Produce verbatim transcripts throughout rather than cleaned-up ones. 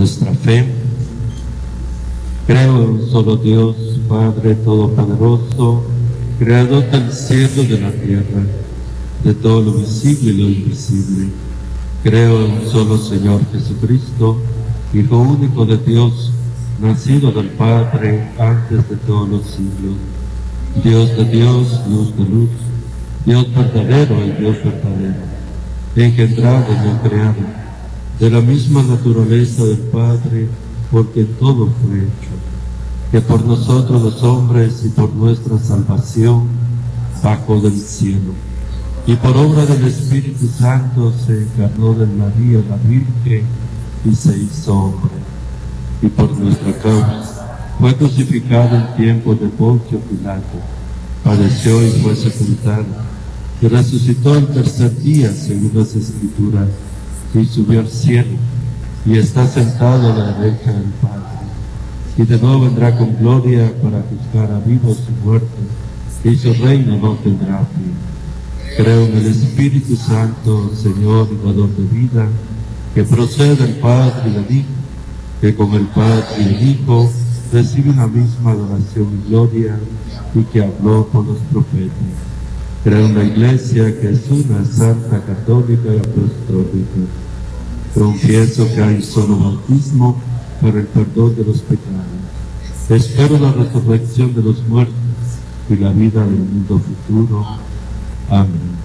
nuestra fe. Creo en un solo Dios, Padre Todopoderoso, Creador del cielo y de la tierra, de todo lo visible y lo invisible. Creo en un solo Señor Jesucristo, Hijo único de Dios, nacido del Padre antes de todos los siglos, Dios de Dios, luz de luz, Dios verdadero y Dios verdadero, engendrado y no creado, de la misma naturaleza del Padre, porque todo fue hecho, que por nosotros los hombres y por nuestra salvación bajó del cielo, y por obra del Espíritu Santo se encarnó de María la Virgen y se hizo hombre, y por nuestra causa fue crucificado en tiempo de Poncio Pilato, padeció y fue sepultado, y resucitó el tercer día según las Escrituras, y subió al cielo, y está sentado a la derecha del Padre, y de nuevo vendrá con gloria para juzgar a vivos y muertos, y su reino no tendrá fin. Creo en el Espíritu Santo, Señor y Dador de vida, que procede del Padre y del Hijo, que con el Padre y el Hijo reciben la misma adoración y gloria, y que habló por los profetas. Creo en la Iglesia, que es una, santa, católica y apostólica. Confieso que hay un solo bautismo para el perdón de los pecados. Espero la resurrección de los muertos y la vida del mundo futuro. Amén.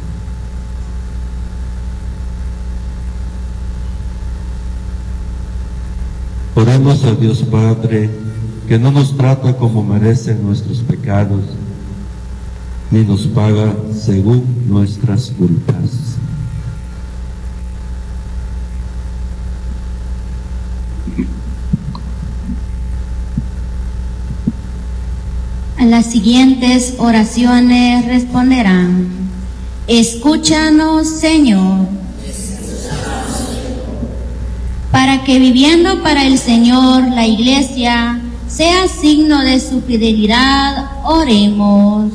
Oremos a Dios Padre, que no nos trata como merecen nuestros pecados, ni nos paga según nuestras culpas. A las siguientes oraciones responderán: escúchanos, Señor. Para que viviendo para el Señor la Iglesia sea signo de su fidelidad, oremos.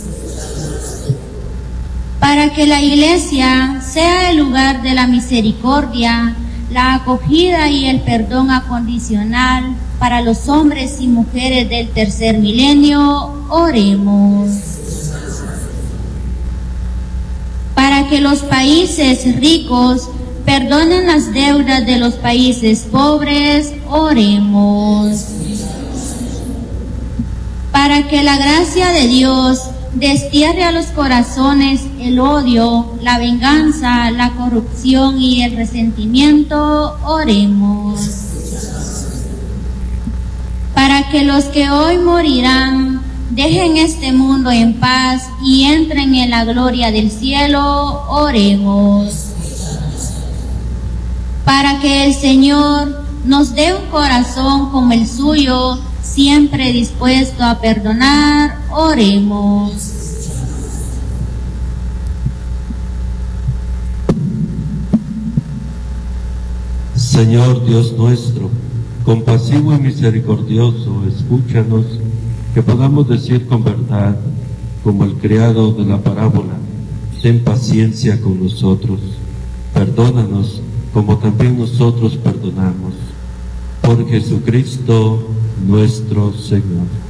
Para que la Iglesia sea el lugar de la misericordia, la acogida y el perdón acondicional para los hombres y mujeres del tercer milenio, oremos. Para que los países ricos perdonen las deudas de los países pobres, oremos. Para que la gracia de Dios destierre a los corazones el odio, la venganza, la corrupción y el resentimiento, oremos. Para que los que hoy morirán dejen este mundo en paz y entren en la gloria del cielo, oremos. Para que el Señor nos dé un corazón como el suyo, siempre dispuesto a perdonar, oremos. Señor Dios nuestro, compasivo y misericordioso, escúchanos, que podamos decir con verdad, como el criado de la parábola: ten paciencia con nosotros, perdónanos como también nosotros perdonamos. Por Jesucristo nuestro Señor.